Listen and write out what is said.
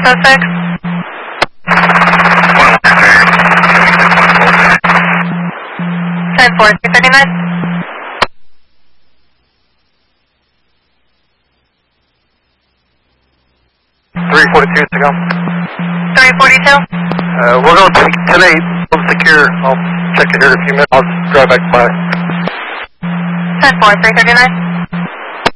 606. 10-4, 339. 342 to go. 342. We're going to 10-8, secure. I'll check it here in a few minutes. I'll just drive back by. 10-4, 339.